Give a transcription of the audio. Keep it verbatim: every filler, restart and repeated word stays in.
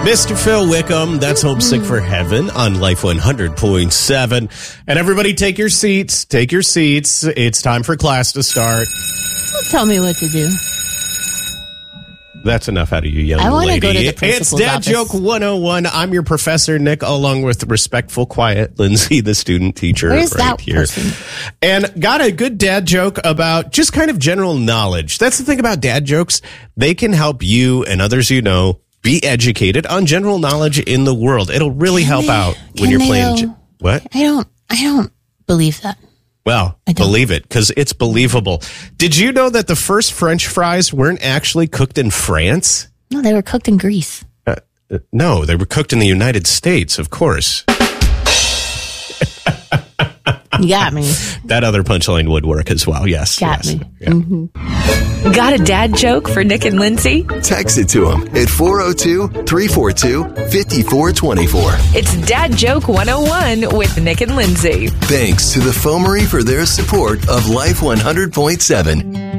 Mister Phil Wickham, that's Homesick for Heaven on Life one hundred point seven. And everybody take your seats, take your seats. It's time for class to start. Don't tell me what to do. That's enough out of you, young I lady. Go to the It's Dad office. Joke one oh one. I'm your professor, Nick, along with respectful, quiet Lindsay, the student teacher. Where's right that here. person? And got a good dad joke about just kind of general knowledge. That's the thing about dad jokes. They can help you and others you know be educated on general knowledge in the world. It'll really Can help they, out when you're playing. Though, Ge- what? I don't. I don't believe that. Well, believe it, because it's believable. Did you know that the first French fries weren't actually cooked in France? No, they were cooked in Greece. Uh, uh, no, they were cooked in the United States, of course. You got me. That other punchline would work as well. Yes. Got yes. me. Yeah. Mm-hmm. Got a dad joke for Nick and Lindsay? Text it to them at four oh two, three four two, five four two four. It's Dad Joke one oh one with Nick and Lindsay. Thanks to the Foamery for their support of Life one hundred point seven.